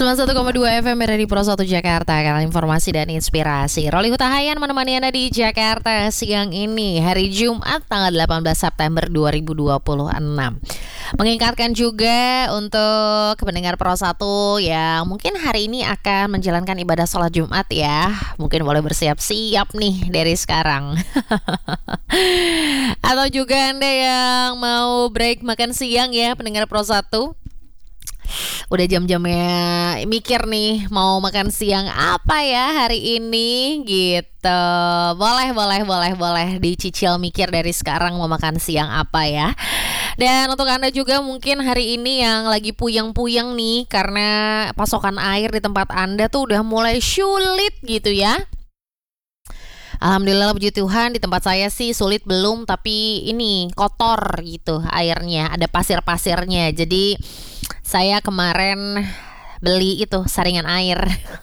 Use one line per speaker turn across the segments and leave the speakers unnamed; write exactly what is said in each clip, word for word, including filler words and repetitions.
sembilan puluh satu koma dua F M dari Pro satu Jakarta, kanal informasi dan inspirasi. Roli Hutahayan menemani Anda di Jakarta siang ini, hari Jumat tanggal delapan belas September dua ribu dua puluh enam. Mengingatkan juga untuk pendengar Pro satu yang mungkin hari ini akan menjalankan ibadah sholat Jumat ya, mungkin boleh bersiap-siap nih dari sekarang. Atau juga Anda yang mau break makan siang ya, pendengar Pro satu. Udah jam-jamnya mikir nih mau makan siang apa ya hari ini gitu. Boleh, boleh, boleh, boleh dicicil mikir dari sekarang mau makan siang apa ya. Dan untuk Anda juga mungkin hari ini yang lagi puyeng-puyeng nih karena pasokan air di tempat Anda tuh udah mulai sulit gitu ya. Alhamdulillah puji Tuhan di tempat saya sih sulit belum, tapi ini kotor gitu airnya, ada pasir-pasirnya. Jadi saya kemarin beli itu saringan air.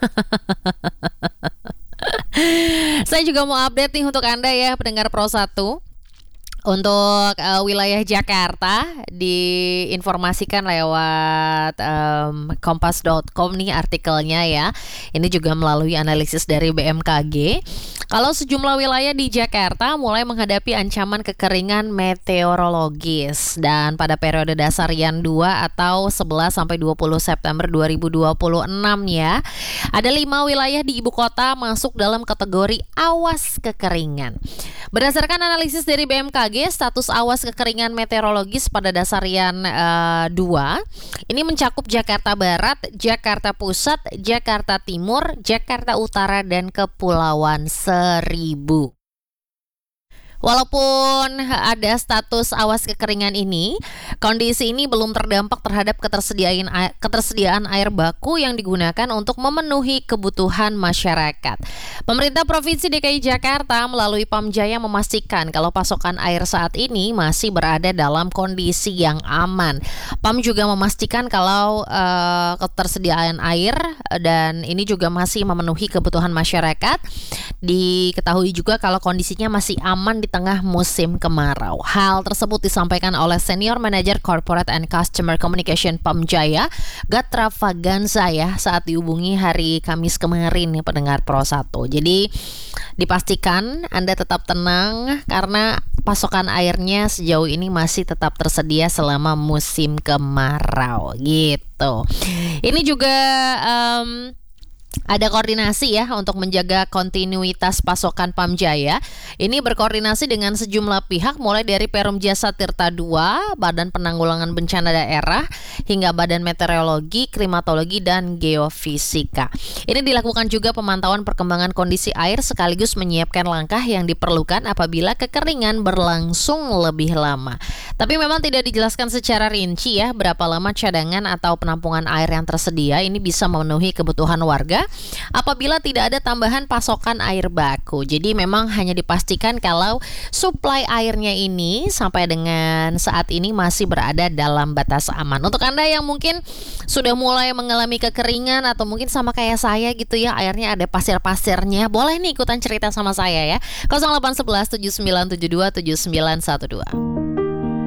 Saya juga mau update nih untuk Anda ya pendengar Pro satu. Untuk uh, wilayah Jakarta diinformasikan lewat um, kompas dot com nih artikelnya ya. Ini juga melalui analisis dari B M K G. Kalau sejumlah wilayah di Jakarta mulai menghadapi ancaman kekeringan meteorologis dan pada periode dasarian dua atau sebelas sampai dua puluh September dua ribu dua puluh enam ya. Ada lima wilayah di ibu kota masuk dalam kategori awas kekeringan. Berdasarkan analisis dari B M K G, status awas kekeringan meteorologis pada dasarian uh, dua ini mencakup Jakarta Barat, Jakarta Pusat, Jakarta Timur, Jakarta Utara, dan Kepulauan Seribu. Walaupun ada status awas kekeringan ini, kondisi ini belum terdampak terhadap ketersediaan air, ketersediaan air baku yang digunakan untuk memenuhi kebutuhan masyarakat. Pemerintah Provinsi D K I Jakarta melalui Pamjaya memastikan kalau pasokan air saat ini masih berada dalam kondisi yang aman. Pam juga memastikan kalau uh, ketersediaan air dan ini juga masih memenuhi kebutuhan masyarakat. Diketahui juga kalau kondisinya masih aman di tengah musim kemarau. Hal tersebut disampaikan oleh Senior Manager Corporate and Customer Communication Pamjaya, Gatra Faganza ya, saat dihubungi hari Kamis kemarin nih pendengar Pro satu. Jadi dipastikan Anda tetap tenang karena pasokan airnya sejauh ini masih tetap tersedia selama musim kemarau gitu. Ini juga um, ada koordinasi ya untuk menjaga kontinuitas pasokan Pamjaya. Ini berkoordinasi dengan sejumlah pihak mulai dari Perum Jasa Tirta dua, Badan Penanggulangan Bencana Daerah, hingga Badan Meteorologi, Klimatologi, dan Geofisika. Ini dilakukan juga pemantauan perkembangan kondisi air sekaligus menyiapkan langkah yang diperlukan apabila kekeringan berlangsung lebih lama. Tapi memang tidak dijelaskan secara rinci ya berapa lama cadangan atau penampungan air yang tersedia ini bisa memenuhi kebutuhan warga apabila tidak ada tambahan pasokan air baku. Jadi memang hanya dipastikan kalau suplai airnya ini sampai dengan saat ini masih berada dalam batas aman. Untuk Anda yang mungkin sudah mulai mengalami kekeringan atau mungkin sama kayak saya gitu ya, airnya ada pasir-pasirnya, boleh nih ikutan cerita sama saya ya. nol delapan satu satu tujuh sembilan tujuh dua tujuh sembilan satu dua.